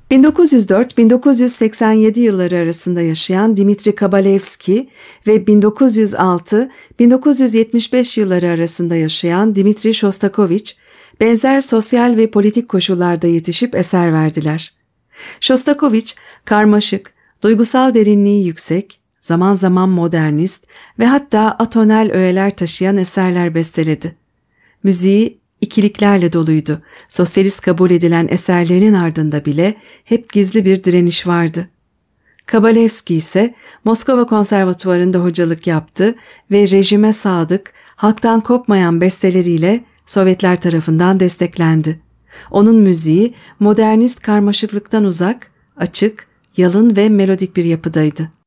1904-1987 yılları arasında yaşayan Dmitri Kabalevski ve 1906-1975 yılları arasında yaşayan Dmitri Shostakovich, benzer sosyal ve politik koşullarda yetişip eser verdiler. Shostakovich, karmaşık, duygusal derinliği yüksek, zaman zaman modernist ve hatta atonel öğeler taşıyan eserler besteledi. Müziği ikiliklerle doluydu. Sosyalist kabul edilen eserlerinin ardında bile hep gizli bir direniş vardı. Kabalevski ise Moskova Konservatuvarı'nda hocalık yaptı ve rejime sadık, halktan kopmayan besteleriyle Sovyetler tarafından desteklendi. Onun müziği modernist karmaşıklıktan uzak, açık, yalın ve melodik bir yapıdaydı.